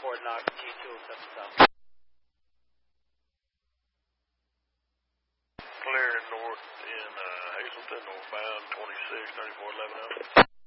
Fort Knox, G2, touchdown. Clear north in Hazleton, northbound 26, 34, 11 up.